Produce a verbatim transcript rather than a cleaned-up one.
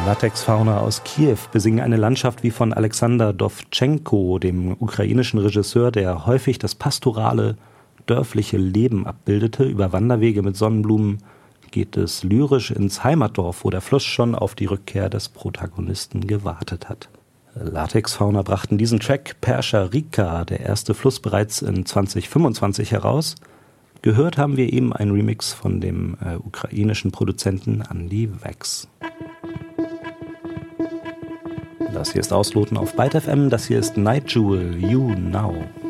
Latexfauna aus Kiew besingen eine Landschaft wie von Alexander Dowtchenko, dem ukrainischen Regisseur, der häufig das pastorale, dörfliche Leben abbildete. Über Wanderwege mit Sonnenblumen geht es lyrisch ins Heimatdorf, wo der Fluss schon auf die Rückkehr des Protagonisten gewartet hat. Latexfauna brachten diesen Track Perscha Rika, der erste Fluss, bereits in zwanzig fünfundzwanzig heraus. Gehört haben wir eben einen Remix von dem äh, ukrainischen Produzenten Andy Wax. Das hier ist Ausloten auf Byte F M, das hier ist Night Jewel, You Now.